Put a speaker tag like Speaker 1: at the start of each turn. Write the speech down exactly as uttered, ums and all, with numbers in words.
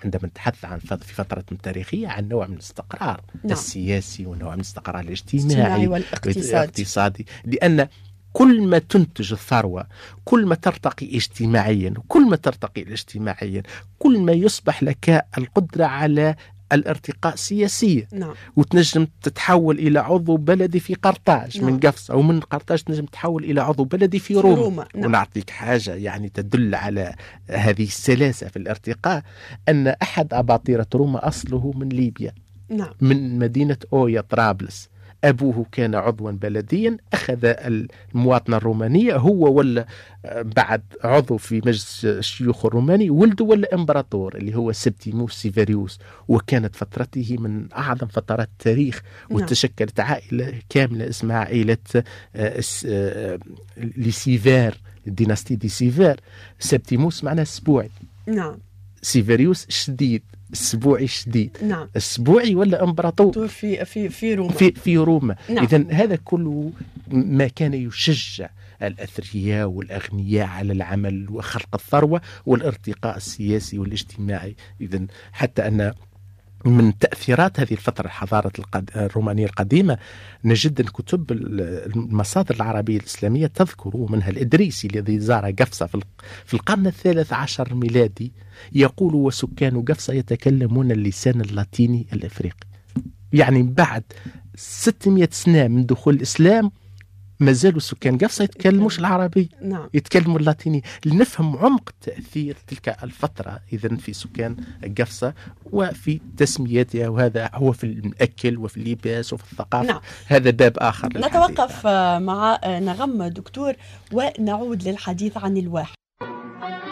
Speaker 1: عندما نتحدث عن في فترة تاريخية عن نوع من الاستقرار
Speaker 2: نعم.
Speaker 1: السياسي ونوع من الاستقرار الاجتماعي
Speaker 2: والاقتصادي،
Speaker 1: لأن كل ما تنتج الثروة، كل ما ترتقي اجتماعيا، وكل ما ترتقي اجتماعيا كل ما يصبح لك القدرة على الارتقاء سياسيا.
Speaker 2: نعم.
Speaker 1: وتنجم تتحول إلى عضو بلدي في قرطاج، نعم. من قفصة، ومن قرطاج تنجم تتحول إلى عضو بلدي في روما, روما. نعم. ونعطيك حاجة يعني تدل على هذه السلاسة في الارتقاء، أن أحد أباطرة روما أصله من ليبيا،
Speaker 2: نعم.
Speaker 1: من مدينة أويا طرابلس. أبوه كان عضوا بلديا، أخذ المواطنة الرومانية، هو ولا بعد عضو في مجلس الشيوخ الروماني، ولده ولا إمبراطور اللي هو سبتيموس سيفيريوس. وكانت فترته من أعظم فترات التاريخ، وتشكلت عائلة كاملة اسمها عائلة لسيفير، الديناستي دي سيفير. سبتيموس معناه السبوعي،
Speaker 2: نعم.
Speaker 1: سيفيريوس شديد، السبوعي شديد،
Speaker 2: نعم.
Speaker 1: السبوعي ولا امبراطور
Speaker 2: في في في روما
Speaker 1: في في روما.
Speaker 2: نعم.
Speaker 1: اذا هذا كله ما كان يشجع الأثرياء والأغنياء على العمل وخلق الثروة والارتقاء السياسي والاجتماعي. إذا حتى أن من تأثيرات هذه الفترة الحضارة الرومانية القديمة نجد الكتب المصادر العربية الإسلامية تذكر، ومنها الإدريسي الذي زار قفصة في القرن الثالث عشر ميلادي، يقول: وسكان قفصة يتكلمون اللسان اللاتيني الأفريقي. يعني بعد ستمائة سنة من دخول الإسلام ما زالوا سكان قفصة يتكلموش العربي،
Speaker 2: نعم.
Speaker 1: يتكلموا اللاتيني، لنفهم عمق تأثير تلك الفترة إذن في سكان قفصة وفي تسميتها. وهذا هو في الأكل وفي اللباس وفي الثقافة.
Speaker 2: نعم.
Speaker 1: هذا باب آخر.
Speaker 2: نتوقف مع نغم دكتور ونعود للحديث عن الواحد.